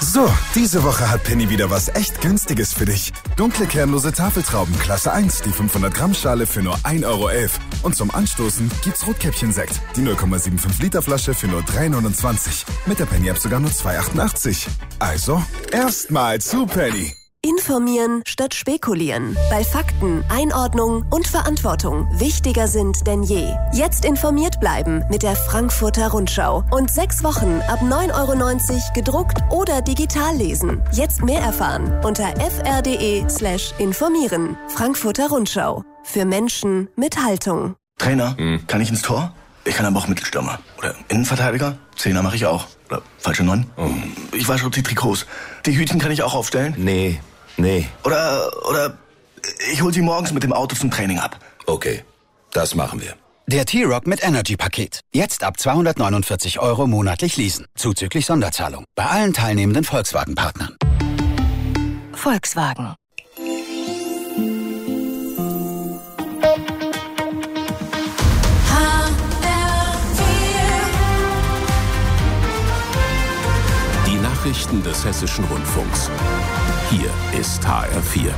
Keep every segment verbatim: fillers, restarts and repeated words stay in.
So, diese Woche hat Penny wieder was echt Günstiges für dich. Dunkle kernlose Tafeltrauben Klasse eins, die fünfhundert Gramm Schale für nur ein Euro elf. Und zum Anstoßen gibt's Rotkäppchen-Sekt, die null Komma fünfundsiebzig Liter Flasche für nur drei neunundzwanzig. Mit der Penny-App sogar nur zwei achtundachtzig. Also, erstmal zu Penny. Informieren statt spekulieren. Bei Fakten, Einordnung und Verantwortung wichtiger sind denn je. Jetzt informiert bleiben mit der Frankfurter Rundschau. Und sechs Wochen ab neun Euro neunzig gedruckt oder digital lesen. Jetzt mehr erfahren unter fr.de slash informieren. Frankfurter Rundschau. Für Menschen mit Haltung. Trainer, hm. kann ich ins Tor? Ich kann aber auch Mittelstürmer. Oder Innenverteidiger? Zehner mache ich auch. Oder falsche Neun? Oh. Ich wasche auch die Trikots. Die Hütchen kann ich auch aufstellen? Nee. Nee. Oder, oder ich hol sie morgens mit dem Auto zum Training ab. Okay, das machen wir. Der T-Roc mit Energy-Paket. Jetzt ab zweihundertneunundvierzig Euro monatlich leasen. Zuzüglich Sonderzahlung. Bei allen teilnehmenden Volkswagen-Partnern. Volkswagen. Die Nachrichten des Hessischen Rundfunks. Hier ist H R vier.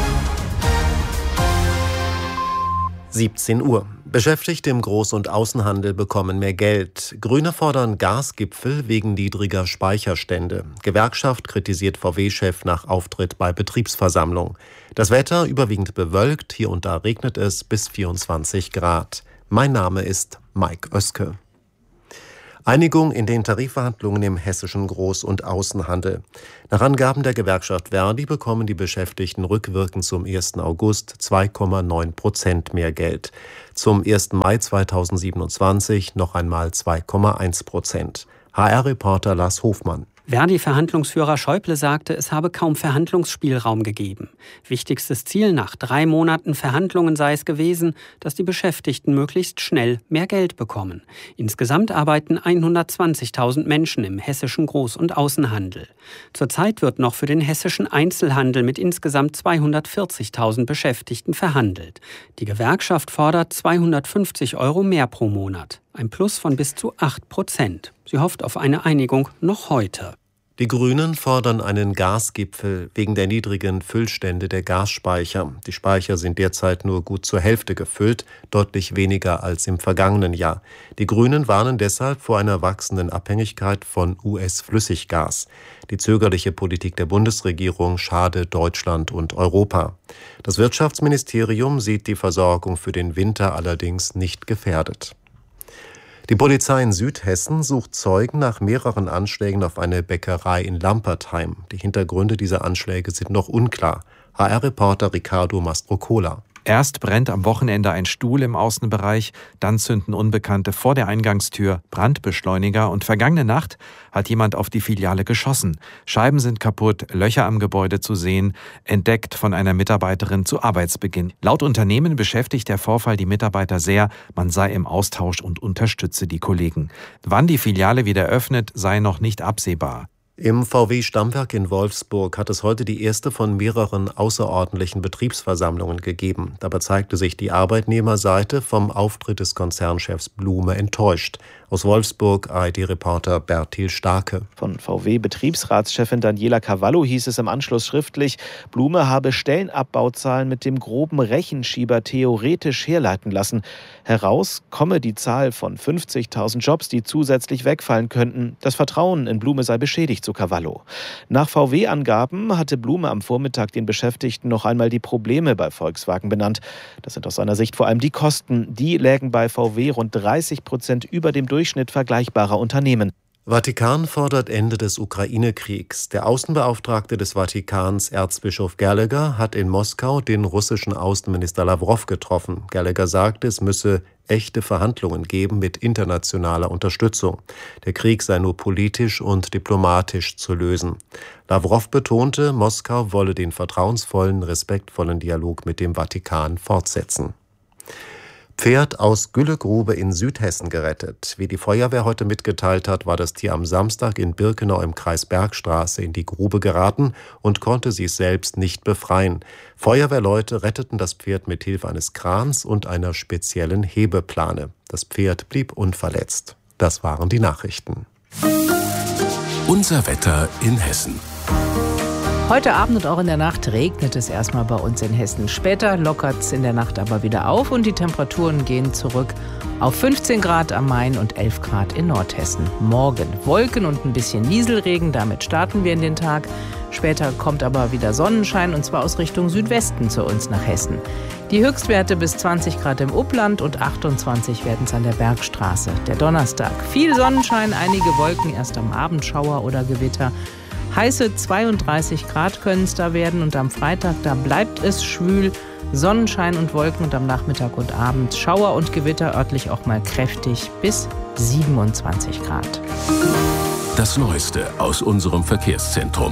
siebzehn Uhr. Beschäftigte im Groß- und Außenhandel bekommen mehr Geld. Grüne fordern Gasgipfel wegen niedriger Speicherstände. Gewerkschaft kritisiert V W-Chef nach Auftritt bei Betriebsversammlung. Das Wetter überwiegend bewölkt, hier und da regnet es bis vierundzwanzig Grad. Mein Name ist Mike Oeske. Einigung in den Tarifverhandlungen im hessischen Groß- und Außenhandel. Nach Angaben der Gewerkschaft Verdi bekommen die Beschäftigten rückwirkend zum ersten August zwei Komma neun Prozent mehr Geld. Zum ersten Mai zweitausendsiebenundzwanzig noch einmal zwei Komma eins Prozent. H R-Reporter Lars Hofmann. Verdi-Verhandlungsführer Schäuble sagte, es habe kaum Verhandlungsspielraum gegeben. Wichtigstes Ziel nach drei Monaten Verhandlungen sei es gewesen, dass die Beschäftigten möglichst schnell mehr Geld bekommen. Insgesamt arbeiten hundertzwanzigtausend Menschen im hessischen Groß- und Außenhandel. Zurzeit wird noch für den hessischen Einzelhandel mit insgesamt zweihundertvierzigtausend Beschäftigten verhandelt. Die Gewerkschaft fordert zweihundertfünfzig Euro mehr pro Monat. Ein Plus von bis zu acht Prozent. Sie hofft auf eine Einigung noch heute. Die Grünen fordern einen Gasgipfel wegen der niedrigen Füllstände der Gasspeicher. Die Speicher sind derzeit nur gut zur Hälfte gefüllt, deutlich weniger als im vergangenen Jahr. Die Grünen warnen deshalb vor einer wachsenden Abhängigkeit von U S-Flüssiggas. Die zögerliche Politik der Bundesregierung schade Deutschland und Europa. Das Wirtschaftsministerium sieht die Versorgung für den Winter allerdings nicht gefährdet. Die Polizei in Südhessen sucht Zeugen nach mehreren Anschlägen auf eine Bäckerei in Lampertheim. Die Hintergründe dieser Anschläge sind noch unklar. H R-Reporter Ricardo Mastrocola. Erst brennt am Wochenende ein Stuhl im Außenbereich, dann zünden Unbekannte vor der Eingangstür Brandbeschleuniger und vergangene Nacht hat jemand auf die Filiale geschossen. Scheiben sind kaputt, Löcher am Gebäude zu sehen, entdeckt von einer Mitarbeiterin zu Arbeitsbeginn. Laut Unternehmen beschäftigt der Vorfall die Mitarbeiter sehr, man sei im Austausch und unterstütze die Kollegen. Wann die Filiale wieder öffnet, sei noch nicht absehbar. Im V W-Stammwerk in Wolfsburg hat es heute die erste von mehreren außerordentlichen Betriebsversammlungen gegeben. Dabei zeigte sich die Arbeitnehmerseite vom Auftritt des Konzernchefs Blume enttäuscht. Aus Wolfsburg A R D-Reporter Bertil Starke. Von V W-Betriebsratschefin Daniela Cavallo hieß es im Anschluss schriftlich, Blume habe Stellenabbauzahlen mit dem groben Rechenschieber theoretisch herleiten lassen. Heraus komme die Zahl von fünfzigtausend Jobs, die zusätzlich wegfallen könnten. Das Vertrauen in Blume sei beschädigt, so Cavallo. Nach V W-Angaben hatte Blume am Vormittag den Beschäftigten noch einmal die Probleme bei Volkswagen benannt. Das sind aus seiner Sicht vor allem die Kosten. Die lägen bei V W rund dreißig Prozent über dem Durchschnitt vergleichbarer Unternehmen. Vatikan fordert Ende des Ukraine-Kriegs. Der Außenbeauftragte des Vatikans, Erzbischof Gallagher, hat in Moskau den russischen Außenminister Lawrow getroffen. Gallagher sagte, es müsse echte Verhandlungen geben mit internationaler Unterstützung. Der Krieg sei nur politisch und diplomatisch zu lösen. Lawrow betonte, Moskau wolle den vertrauensvollen, respektvollen Dialog mit dem Vatikan fortsetzen. Pferd aus Güllegrube in Südhessen gerettet. Wie die Feuerwehr heute mitgeteilt hat, war das Tier am Samstag in Birkenau im Kreis Bergstraße in die Grube geraten und konnte sich selbst nicht befreien. Feuerwehrleute retteten das Pferd mit Hilfe eines Krans und einer speziellen Hebeplane. Das Pferd blieb unverletzt. Das waren die Nachrichten. Unser Wetter in Hessen. Heute Abend und auch in der Nacht regnet es erstmal bei uns in Hessen. Später lockert es in der Nacht aber wieder auf und die Temperaturen gehen zurück auf fünfzehn Grad am Main und elf Grad in Nordhessen. Morgen Wolken und ein bisschen Nieselregen, damit starten wir in den Tag. Später kommt aber wieder Sonnenschein und zwar aus Richtung Südwesten zu uns nach Hessen. Die Höchstwerte bis zwanzig Grad im Upland und achtundzwanzig werden es an der Bergstraße. Der Donnerstag viel Sonnenschein, einige Wolken, erst am Abend Schauer oder Gewitter. Heiße zweiunddreißig Grad können es da werden und am Freitag, da bleibt es schwül. Sonnenschein und Wolken und am Nachmittag und Abend Schauer und Gewitter, örtlich auch mal kräftig bis siebenundzwanzig Grad. Das Neueste aus unserem Verkehrszentrum.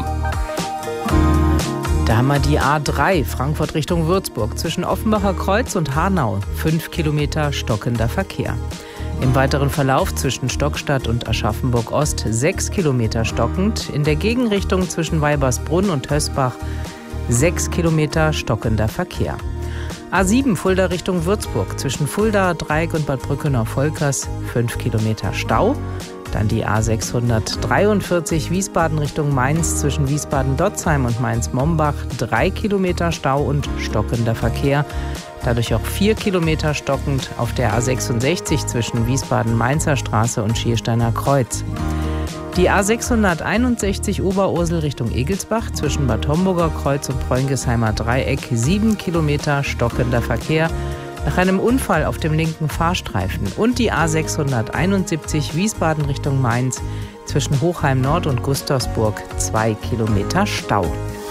Da haben wir die A drei, Frankfurt Richtung Würzburg, zwischen Offenbacher Kreuz und Hanau. Fünf Kilometer stockender Verkehr. Im weiteren Verlauf zwischen Stockstadt und Aschaffenburg Ost sechs Kilometer stockend. In der Gegenrichtung zwischen Weibersbrunn und Hösbach sechs Kilometer stockender Verkehr. A sieben Fulda Richtung Würzburg zwischen Fulda, Dreieck und Bad Brückenau-Volkers fünf Kilometer Stau. Dann die A sechshundertdreiundvierzig Wiesbaden Richtung Mainz zwischen Wiesbaden-Dotzheim und Mainz-Mombach drei Kilometer Stau und stockender Verkehr. Dadurch auch vier Kilometer stockend auf der A sechsundsechzig zwischen Wiesbaden-Mainzer Straße und Schiersteiner Kreuz. Die A sechshunderteinundsechzig Oberursel Richtung Egelsbach zwischen Bad Homburger Kreuz und Preungesheimer Dreieck sieben Kilometer stockender Verkehr nach einem Unfall auf dem linken Fahrstreifen. Und die A sechshunderteinundsiebzig Wiesbaden Richtung Mainz zwischen Hochheim Nord und Gustavsburg zwei Kilometer Stau.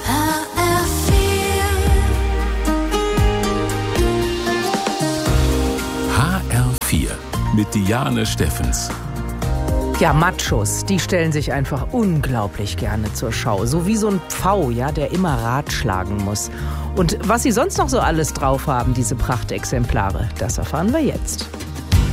H R vier mit Diane Steffens. Ja, Machos, die stellen sich einfach unglaublich gerne zur Schau. So wie so ein Pfau, ja, der immer Rad schlagen muss. Und was sie sonst noch so alles drauf haben, diese Prachtexemplare, das erfahren wir jetzt.